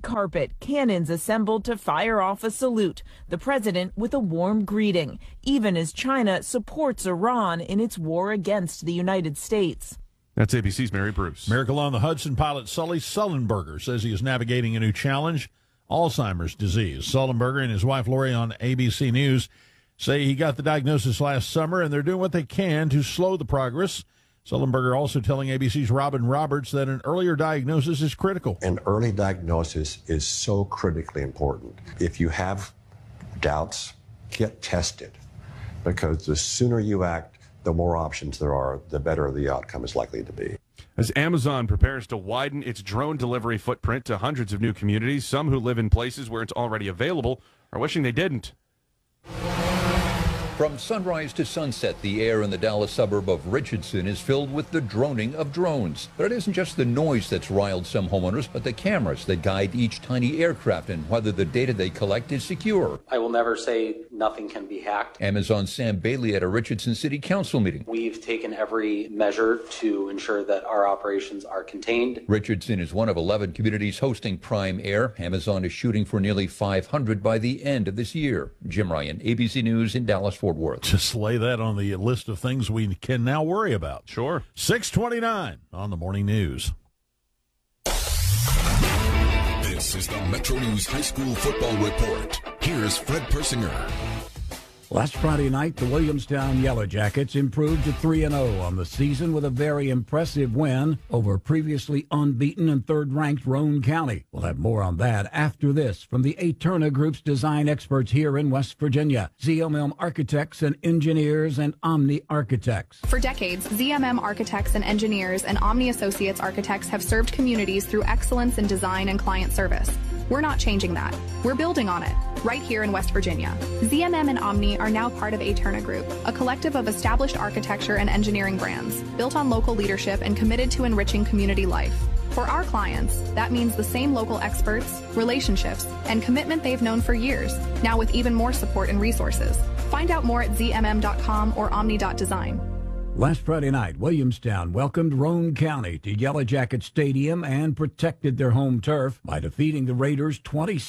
carpet, cannons assembled to fire off a salute, the president with a warm greeting, even as China supports Iran in its war against the United States. That's ABC's Mary Bruce. Miracle on the Hudson pilot Sully Sullenberger says he is navigating a new challenge, Alzheimer's disease. Sullenberger and his wife Lori on ABC News say he got the diagnosis last summer, and they're doing what they can to slow the progress. Sullenberger also telling ABC's Robin Roberts that an earlier diagnosis is critical. An early diagnosis is so critically important. If you have doubts, get tested, because the sooner you act, the more options there are, the better the outcome is likely to be. As Amazon prepares to widen its drone delivery footprint to hundreds of new communities, some who live in places where it's already available are wishing they didn't. From sunrise to sunset, the air in the Dallas suburb of Richardson is filled with the droning of drones. But it isn't just the noise that's riled some homeowners, but the cameras that guide each tiny aircraft and whether the data they collect is secure. I will never say nothing can be hacked. Amazon's Sam Bailey at a Richardson City Council meeting. We've taken every measure to ensure that our operations are contained. Richardson is one of 11 communities hosting Prime Air. Amazon is shooting for nearly 500 by the end of this year. Jim Ryan, ABC News in Dallas, Fort Worth. Just lay that on the list of things we can now worry about. Sure. 6:29 on the morning news. This is the Metro News High School Football Report. Here's Fred Persinger. Last Friday night, the Williamstown Yellow Jackets improved to 3-0 on the season with a very impressive win over previously unbeaten and third-ranked Roane County. We'll have more on that after this from the Aterna Group's design experts here in West Virginia, ZMM Architects and Engineers and Omni Architects. For decades, ZMM Architects and Engineers and Omni Associates Architects have served communities through excellence in design and client service. We're not changing that. We're building on it, right here in West Virginia. ZMM and Omni are now part of Aterna Group, a collective of established architecture and engineering brands, built on local leadership and committed to enriching community life. For our clients, that means the same local experts, relationships, and commitment they've known for years, now with even more support and resources. Find out more at zmm.com or omni.design. Last Friday night, Williamstown welcomed Roane County to Yellow Jacket Stadium and protected their home turf by defeating the Raiders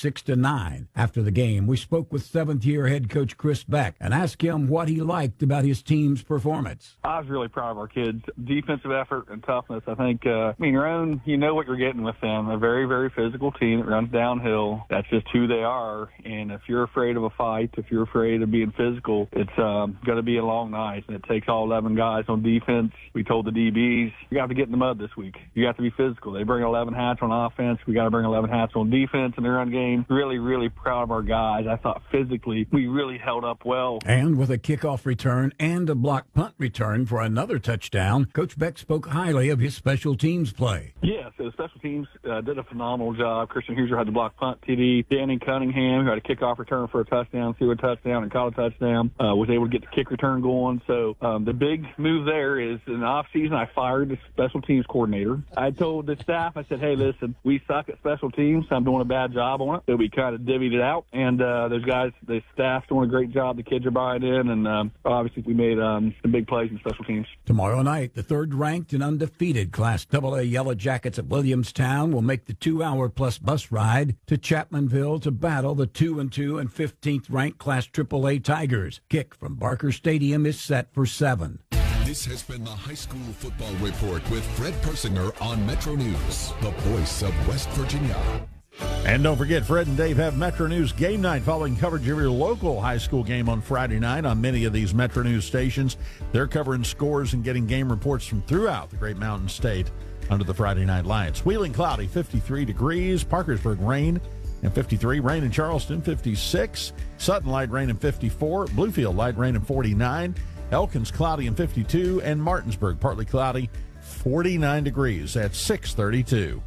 26-9. After the game, we spoke with seventh-year head coach Chris Beck and asked him what he liked about his team's performance. I was really proud of our kids' defensive effort and toughness. I think, Roane, you know what you're getting with them. A very, very physical team that runs downhill. That's just who they are. And if you're afraid of a fight, if you're afraid of being physical, it's going to be a long night. And it takes all 11 guys on defense. We told the DBs, you have to get in the mud this week. You have to be physical. They bring 11 hats on offense. We got to bring 11 hats on defense in the run game. Really, really proud of our guys. I thought physically we really held up well. And with a kickoff return and a block punt return for another touchdown, Coach Beck spoke highly of his special teams play. Yeah, so the special teams did a phenomenal job. Christian Huser had the block punt TD. Danny Cunningham, who had a kickoff return for a touchdown, threw a touchdown and caught a touchdown, was able to get the kick return going. So the big move there is in the offseason, I fired the special teams coordinator. I told the staff, I said, hey, listen, we suck at special teams. I'm doing a bad job on it. So we kind of divvied it out. And those guys, the staff's doing a great job. The kids are buying in. And obviously we made some big plays in special teams. Tomorrow night, the third-ranked and undefeated Class AA Yellow Jackets of Williamstown will make the 2-hour-plus bus ride to Chapmanville to battle the 2-2 and 15th-ranked Class AAA Tigers. Kick from Barker Stadium is set for 7. This has been the High School Football Report with Fred Persinger on Metro News, the voice of West Virginia. And don't forget, Fred and Dave have Metro News Game Night following coverage of your local high school game on Friday night on many of these Metro News stations. They're covering scores and getting game reports from throughout the Great Mountain State under the Friday Night Lights. Wheeling cloudy, 53 degrees. Parkersburg rain and 53. Rain in Charleston, 56. Sutton light rain and 54. Bluefield light rain and 49. Elkins cloudy and 52. And Martinsburg partly cloudy, 49 degrees at 6:32.